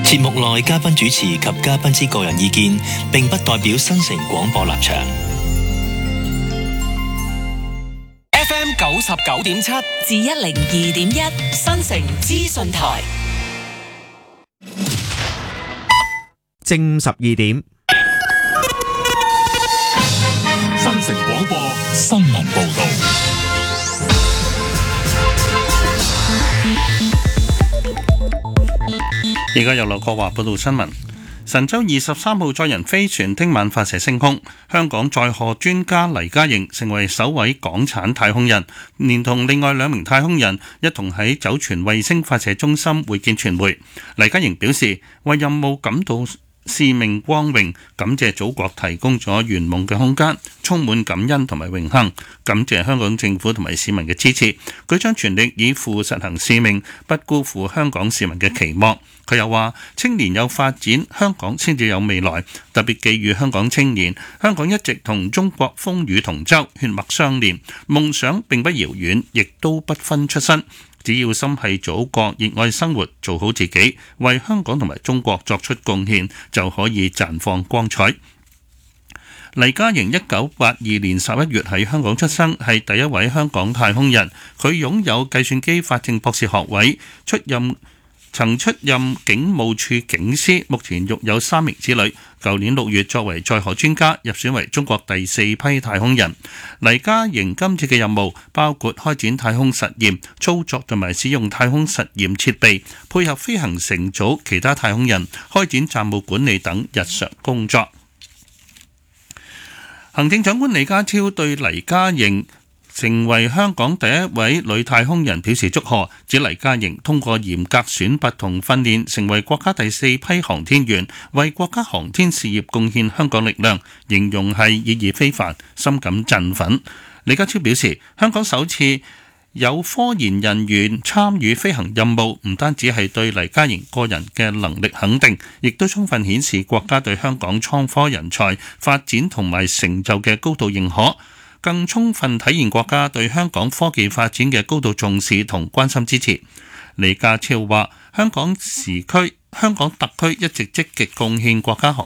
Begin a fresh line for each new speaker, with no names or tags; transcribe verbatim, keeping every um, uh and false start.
節目內嘉賓主持及嘉賓之個人意見，並不代表新城廣播立場。
F M 九十九點七
至一零二點一，新城資訊台。
正午十二點，
新城廣播新聞報道。
而家由劉國華報道新聞。神舟二十三號載人飛船聽晚發射升空，香港載荷專家黎嘉瑩成為首位港產太空人，連同另外兩名太空人一同喺酒泉衛星發射中心會見傳媒。黎嘉瑩表示，為任務感到使命光榮，感謝祖國提供咗圓夢嘅空間，充滿感恩同埋榮幸，感謝香港政府同埋市民嘅支持，佢將全力以赴實行使命，不辜負香港市民嘅期望。佢又話，青年有發展，香港先至有未來，特別寄予香港青年，香港一直同中國風雨同舟，血脈相連，夢想並不遙遠，亦都不分出身。只要心繫祖國，熱愛生活，做好自己，為香港同埋中國作出貢獻，就可以綻放光彩。黎嘉瑩一九八二年十一月喺香港出生，係第一位香港太空人。佢擁有計算機法政博士學位，出任曾出任警務處警司，目前育有三名子女。舊年六月作為載荷專家入選為中國第四批太空人。黎嘉瑩今次嘅任務包括開展太空實驗、操作同埋使用太空實驗設備，配合飛行乘組其他太空人開展站務管理等日常工作。行政長官李家超對黎嘉瑩成為香港第一位女太空人表示祝賀，指黎嘉瑩通過嚴格選拔同訓練，成為國家第四批航天員，為國家航天事業貢獻香港力量，形容係意義非凡，深感振奮。李家超表示，香港首次有科研人員參與飛行任務，唔單止係對黎嘉瑩個人嘅能力肯定，亦都充分顯示國家對香港創科人才發展同埋成就嘅高度認可，更充分體現國家對香港科技發展嘅高度重視同關心支持。李家超話，香港時區、香港特區一直積極貢獻國家航